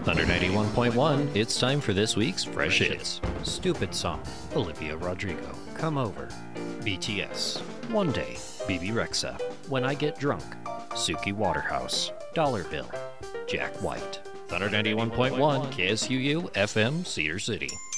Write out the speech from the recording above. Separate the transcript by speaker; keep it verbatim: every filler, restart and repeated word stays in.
Speaker 1: Thunder ninety-one point one, it's time for this week's Fresh Hits. Stupid Song, Olivia Rodrigo, Come Over, B T S, One Day, B B Rexha, When I Get Drunk, Suki Waterhouse, Dollar Bill, Jack White. Thunder ninety-one point one, K S U U, F M, Cedar City.